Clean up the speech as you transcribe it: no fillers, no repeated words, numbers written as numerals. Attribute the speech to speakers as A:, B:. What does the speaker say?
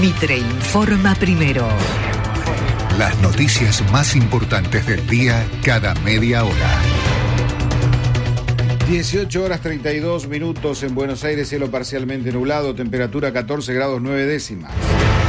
A: Mitre informa primero.
B: Las noticias más importantes del día cada media hora.
C: 18 horas 32 minutos en Buenos Aires, cielo parcialmente nublado, temperatura 14 grados 9 décimas.